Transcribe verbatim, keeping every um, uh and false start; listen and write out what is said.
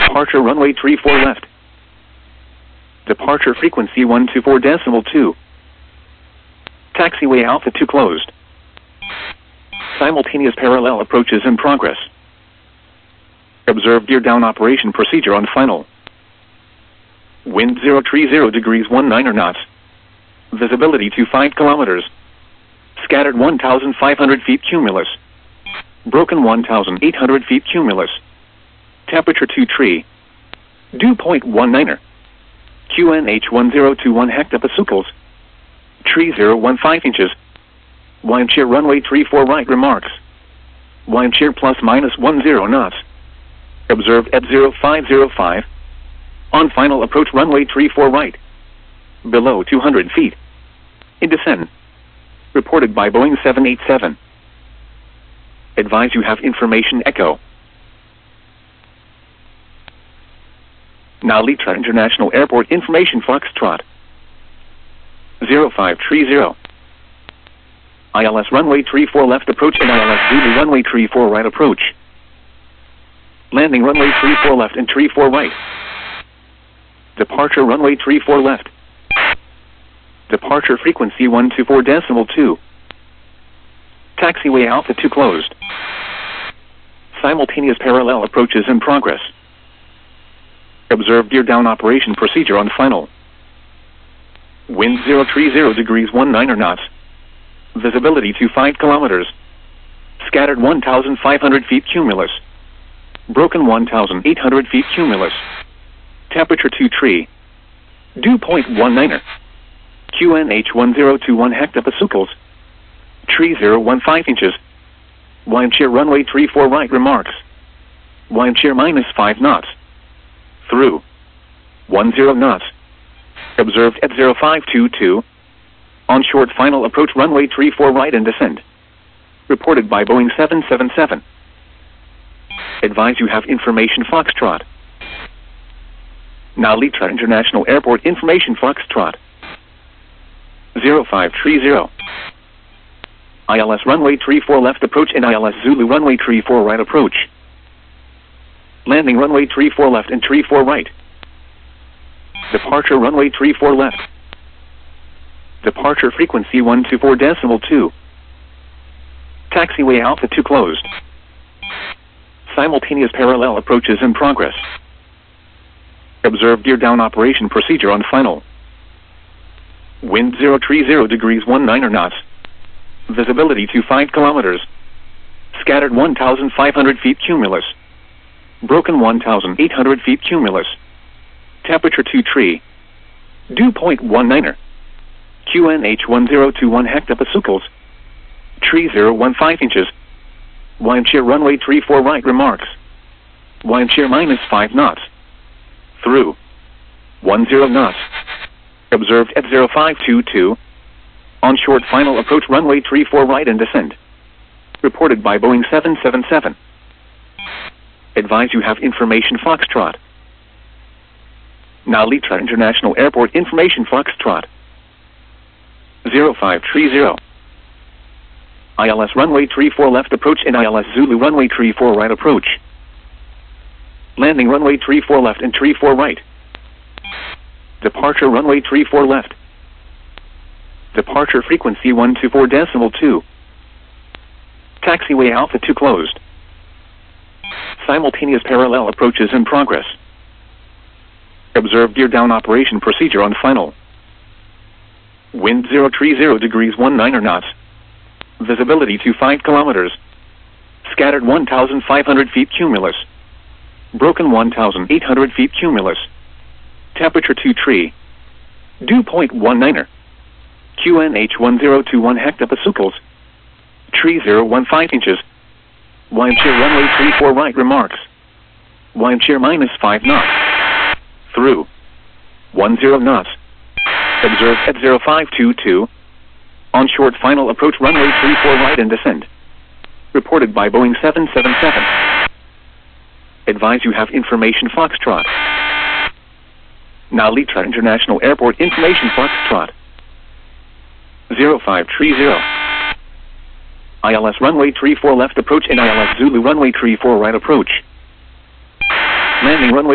Departure runway three four left. Departure frequency one two four decimal two. Taxiway Alpha two closed. Simultaneous parallel approaches in progress. Observe gear down operation procedure on final. Wind zero three zero degrees one niner knots. Visibility to five kilometers. Scattered one thousand five hundred feet cumulus. Broken one thousand eight hundred feet cumulus. Temperature two tree. Dew point one niner. Q N H one zero two one hectopascals. Tree zero one five inches. Wind shear runway three four right remarks. Wind shear plus minus one zero knots. Observed at zero five zero five. On final approach runway three four right. Below two hundred feet. In descent. Reported by Boeing seven eighty-seven. Advise you have information echo. Now Litra International Airport Information Foxtrot. zero five three zero. I L S runway three four left approach and I L S Zulu runway three four right approach. Landing runway three four left and three four right. Departure runway three four left. Departure frequency one two four decimal two. Taxiway Alpha two closed. Simultaneous parallel approaches in progress. Observe gear down operation procedure on final. Wind zero three zero degrees one niner knots. Visibility to five kilometers. Scattered one thousand five hundred feet cumulus. Broken one thousand eight hundred feet cumulus. Temperature two tree. Dew point one niner. Q N H one zero two one hectopascals. Tree zero one five inches. Wind shear runway three four right remarks. Wind shear minus five knots. Through. one zero knots. Observed at zero five two two. On short final approach runway three four right and descent. Reported by Boeing seven seventy-seven. Advise you have information Foxtrot. Now Litra International Airport Information Foxtrot. zero five three zero. I L S runway three four left approach and I L S Zulu runway three four right approach. Landing runway three four left and three four right. Departure runway three four left. Departure frequency one two four decimal two. Taxiway Alpha two closed. Simultaneous parallel approaches in progress. Observe gear down operation procedure on final. Wind zero three zero degrees one niner knots. Visibility to five kilometers. Scattered one thousand five hundred feet cumulus. Broken one thousand eight hundred feet cumulus. Temperature two tree. Dew point one niner. Q N H one zero two one hectopascals. Tree zero one five inches. Wind shear runway three four right remarks. Wind shear minus five knots. Through. one zero knots. Observed at zero five two two. On short final approach runway three four right and descent. Reported by Boeing seven seventy-seven. Advise you have information Foxtrot. Now Litra International Airport Information Foxtrot. zero five three zero. I L S runway three four left approach and I L S Zulu runway three four right approach. Landing runway three four left and three four right. Departure runway three four left. Departure frequency one two four decimal two. Taxiway Alpha two closed. Simultaneous parallel approaches in progress. Observe gear down operation procedure on final. Wind zero three zero degrees one niner knots. Visibility to five kilometers. Scattered one thousand five hundred feet cumulus. Broken one thousand eight hundred feet cumulus. Temperature two tree. Dew point one niner. Q N H one zero two one hectopascals. Tree zero one five inches. Wind shear runway three four right remarks. Wind shear minus five knots. Through. one zero knots. Observed at zero five two two. On short final approach runway three four right and descent. Reported by Boeing seven seventy-seven. Advise you have information Foxtrot. Now Litra International Airport Information Foxtrot. zero five three zero. I L S runway three four left approach and I L S Zulu runway three four right approach. Landing runway